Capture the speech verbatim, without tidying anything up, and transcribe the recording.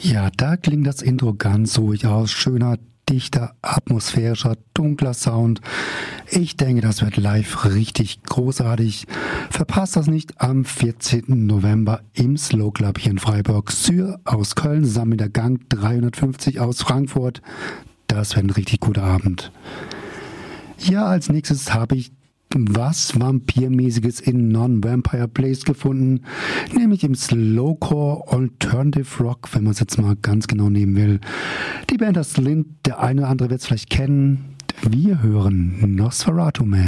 Ja, da klingt das Intro ganz ruhig aus. Schöner, dichter, atmosphärischer, dunkler Sound. Ich denke, das wird live richtig großartig. Verpasst das nicht am vierzehnten November im Slow Club hier in Freiburg. Syr aus Köln zusammen mit der Gang dreihundertfünfzig aus Frankfurt. Das wird ein richtig guter Abend. Ja, als nächstes habe ich was Vampirmäßiges in Non-Vampire Place gefunden, nämlich im Slowcore Alternative Rock, wenn man es jetzt mal ganz genau nehmen will. Die Band das Slint, der eine oder andere wird es vielleicht kennen. Wir hören Nosferatu Man.